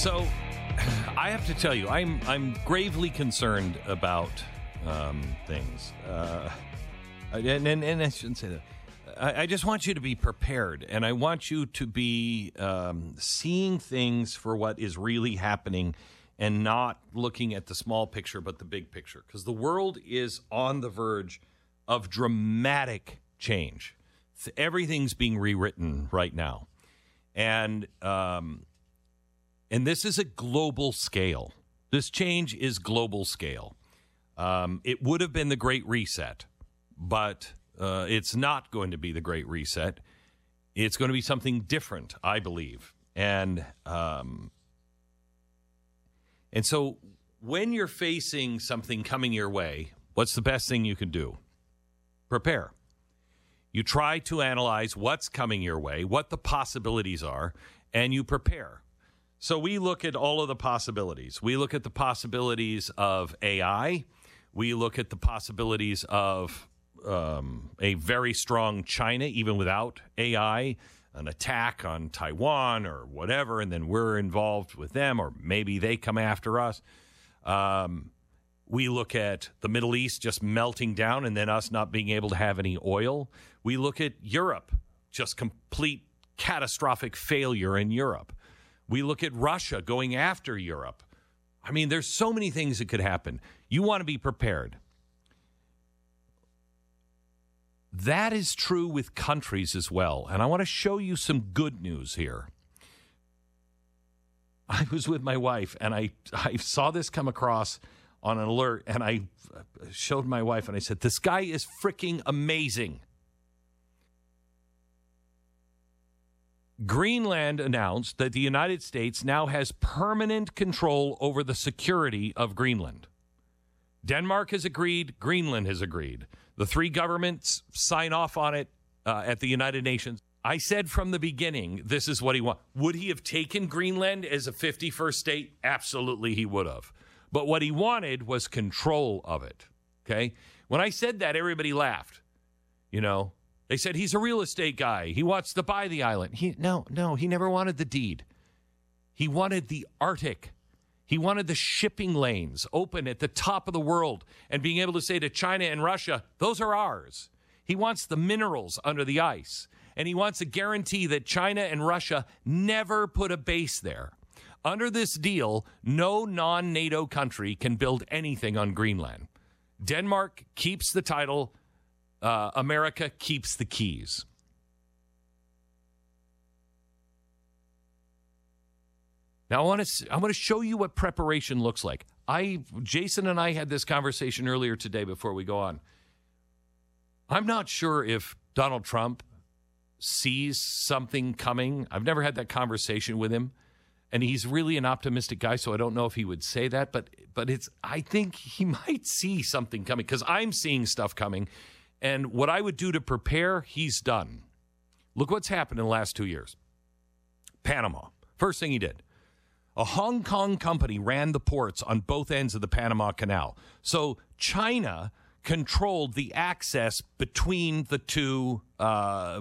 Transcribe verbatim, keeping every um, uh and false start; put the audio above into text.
So, I have to tell you, I'm I'm gravely concerned about um, things, uh, and, and and I shouldn't say that. I, I just want you to be prepared, and I want you to be um, seeing things for what is really happening, and not looking at the small picture, but the big picture, because the world is on the verge of dramatic change. Everything's being rewritten right now, and. Um, And this is a global scale. This change is global scale. Um, it would have been the Great Reset, but uh, it's not going to be the Great Reset. It's going to be something different, I believe. And um, and so when you're facing something coming your way, what's the best thing you can do? Prepare. You try to analyze what's coming your way, what the possibilities are, and you prepare. So we look at all of the possibilities. We look at the possibilities of A I. We look at the possibilities of um, a very strong China, even without A I, an attack on Taiwan or whatever, and then we're involved with them, or maybe they come after us. Um, we look at the Middle East just melting down and then us not being able to have any oil. We look at Europe, just complete catastrophic failure in Europe. We look at Russia going after Europe. I mean, there's so many things that could happen. You want to be prepared. That is true with countries as well. And I want to show you some good news here. I was with my wife, and I, I saw this come across on an alert, and I showed my wife, and I said, this guy is freaking amazing. Greenland announced that the United States now has permanent control over the security of Greenland. Denmark has agreed. Greenland has agreed. The three governments sign off on it uh, at the United Nations. I said from the beginning, this is what he wants. Would he have taken Greenland as a fifty-first state? Absolutely, he would have. But what he wanted was control of it. Okay? When I said that, everybody laughed. You know, they said he's a real estate guy. He wants to buy the island. He, no, no, he never wanted the deed. He wanted the Arctic. He wanted the shipping lanes open at the top of the world and being able to say to China and Russia, those are ours. He wants the minerals under the ice. And he wants a guarantee that China and Russia never put a base there. Under this deal, no non-NATO country can build anything on Greenland. Denmark keeps the title. Uh, America keeps the keys. Now, I want to I want to show you what preparation looks like. I Jason and I had this conversation earlier today before we go on. I'm not sure if Donald Trump sees something coming. I've never had that conversation with him, and he's really an optimistic guy, so I don't know if he would say that, but but it's I think he might see something coming because I'm seeing stuff coming. And what I would do to prepare, he's done. Look what's happened in the last two years. Panama. First thing he did. A Hong Kong company ran the ports on both ends of the Panama Canal. So China controlled the access between the two uh